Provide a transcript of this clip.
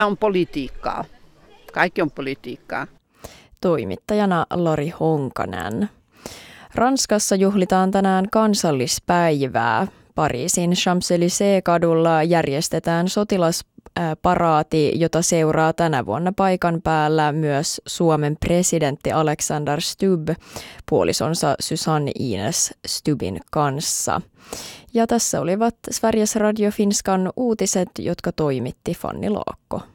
On politiikkaa. Kaikki on politiikkaa. Toimittajana Lari Honkanen. Ranskassa juhlitaan tänään kansallispäivää. Pariisin Champs-Élysées-kadulla järjestetään sotilasparaati, jota seuraa tänä vuonna paikan päällä myös Suomen presidentti Alexander Stubb puolisonsa Susanne Ines Stubbin kanssa. Ja tässä olivat Sveriges Radio Finskan uutiset, jotka toimitti Fanni Laakko.